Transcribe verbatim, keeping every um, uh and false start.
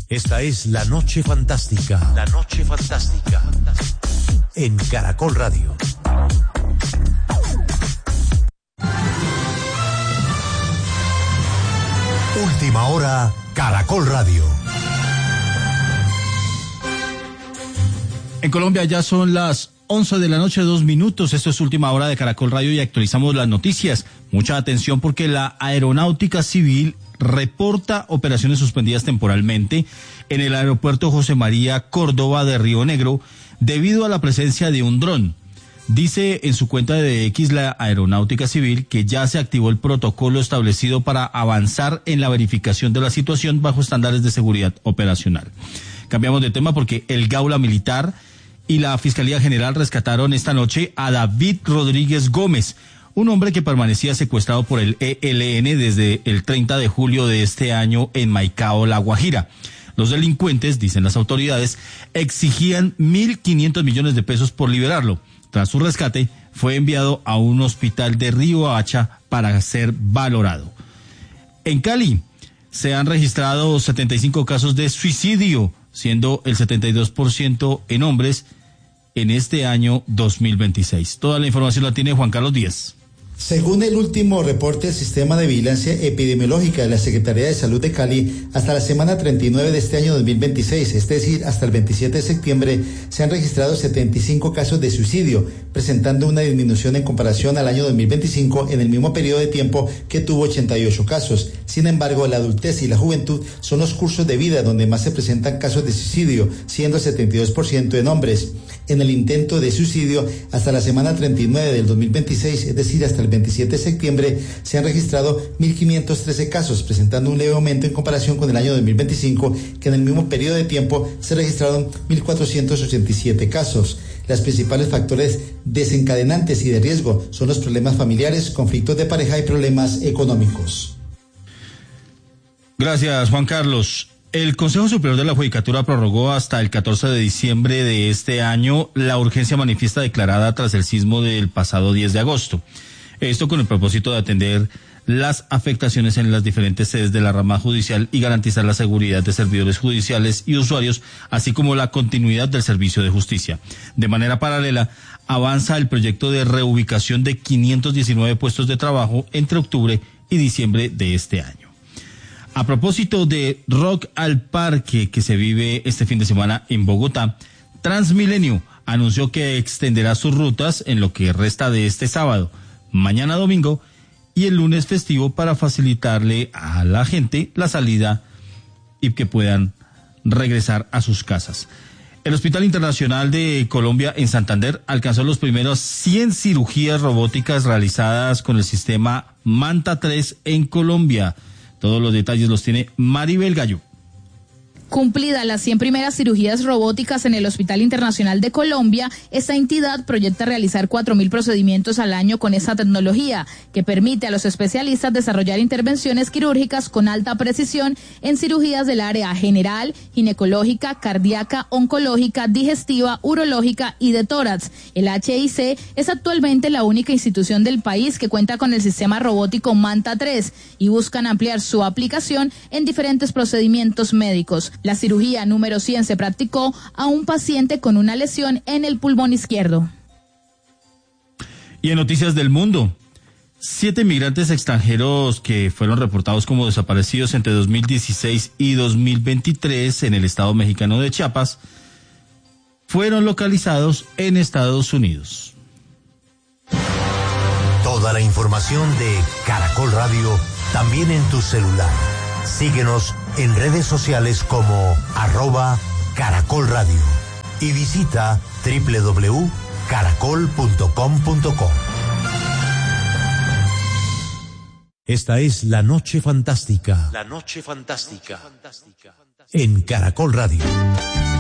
Esta es La Noche Fantástica. La Noche Fantástica. En Caracol Radio. Última hora, Caracol Radio. En Colombia ya son las once de la noche, dos minutos. Esto es Última Hora de Caracol Radio y actualizamos las noticias. Mucha atención porque la Aeronáutica Civil reporta operaciones suspendidas temporalmente en el aeropuerto José María Córdoba de Río Negro debido a la presencia de un dron. Dice en su cuenta de X la Aeronáutica Civil que ya se activó el protocolo establecido para avanzar en la verificación de la situación bajo estándares de seguridad operacional. Cambiamos de tema porque el Gaula Militar y la Fiscalía General rescataron esta noche a David Rodríguez Gómez, un hombre que permanecía secuestrado por el E L N desde el treinta de julio de este año en Maicao, La Guajira. Los delincuentes, dicen las autoridades, exigían mil quinientos millones de pesos por liberarlo. Tras su rescate, fue enviado a un hospital de Riohacha para ser valorado. En Cali se han registrado setenta y cinco casos de suicidio, siendo el setenta y dos por ciento en hombres en este año dos mil veintiséis. Toda la información la tiene Juan Carlos Díaz. Según el último reporte del Sistema de Vigilancia Epidemiológica de la Secretaría de Salud de Cali, hasta la semana treinta y nueve de este año dos mil veintiséis, es decir, hasta el veintisiete de septiembre, se han registrado setenta y cinco casos de suicidio, presentando una disminución en comparación al año dos mil veinticinco en el mismo periodo de tiempo que tuvo ochenta y ocho casos. Sin embargo, la adultez y la juventud son los cursos de vida donde más se presentan casos de suicidio, siendo el setenta y dos por ciento en hombres. En el intento de suicidio, hasta la semana treinta y nueve del dos mil veintiséis, es decir, hasta el veintisiete de septiembre, se han registrado mil quinientos trece casos, presentando un leve aumento en comparación con el año dos mil veinticinco, que en el mismo periodo de tiempo se registraron mil cuatrocientos ochenta y siete casos. Los principales factores desencadenantes y de riesgo son los problemas familiares, conflictos de pareja y problemas económicos. Gracias, Juan Carlos. El Consejo Superior de la Judicatura prorrogó hasta el catorce de diciembre de este año la urgencia manifiesta declarada tras el sismo del pasado diez de agosto. Esto con el propósito de atender las afectaciones en las diferentes sedes de la rama judicial y garantizar la seguridad de servidores judiciales y usuarios, así como la continuidad del servicio de justicia. De manera paralela, avanza el proyecto de reubicación de quinientos diecinueve puestos de trabajo entre octubre y diciembre de este año. A propósito de Rock al Parque que se vive este fin de semana en Bogotá, Transmilenio anunció que extenderá sus rutas en lo que resta de este sábado, mañana domingo y el lunes festivo para facilitarle a la gente la salida y que puedan regresar a sus casas. El Hospital Internacional de Colombia en Santander alcanzó los primeros cien cirugías robóticas realizadas con el sistema Manta tres en Colombia. Todos los detalles los tiene Maribel Gallo. Cumplidas las cien primeras cirugías robóticas en el Hospital Internacional de Colombia, esta entidad proyecta realizar cuatro mil procedimientos al año con esta tecnología, que permite a los especialistas desarrollar intervenciones quirúrgicas con alta precisión en cirugías del área general, ginecológica, cardíaca, oncológica, digestiva, urológica y de tórax. El H I C es actualmente la única institución del país que cuenta con el sistema robótico Manta tres y buscan ampliar su aplicación en diferentes procedimientos médicos. La cirugía número cien se practicó a un paciente con una lesión en el pulmón izquierdo. Y en noticias del mundo, siete migrantes extranjeros que fueron reportados como desaparecidos entre dos mil dieciséis y dos mil veintitrés en el estado mexicano de Chiapas fueron localizados en Estados Unidos. Toda la información de Caracol Radio también en tu celular. Síguenos en redes sociales como arroba Caracol Radio y visita doble u doble u doble u punto caracol punto com punto co. Esta es La Noche Fantástica. La Noche Fantástica. En Caracol Radio.